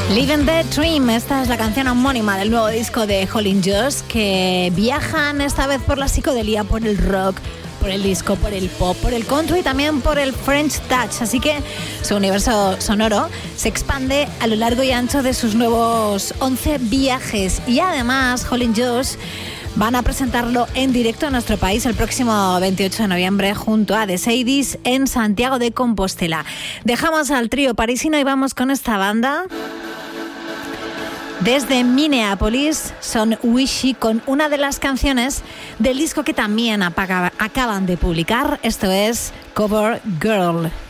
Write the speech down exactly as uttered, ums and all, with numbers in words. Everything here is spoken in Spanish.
Living the Dream, esta es la canción homónima del nuevo disco de Holly Jones, que viajan esta vez por la psicodelia, por el rock, por el disco, por el pop, por el country y también por el French touch. Así que su universo sonoro se expande a lo largo y ancho de sus nuevos once viajes. Y además Holly Jones van a presentarlo en directo en nuestro país el próximo veintiocho de noviembre junto a The Sadies en Santiago de Compostela. Dejamos al trío parisino y vamos con esta banda. Desde Minneapolis son Wishy con una de las canciones del disco que también apaga, acaban de publicar. Esto es Cover Girl.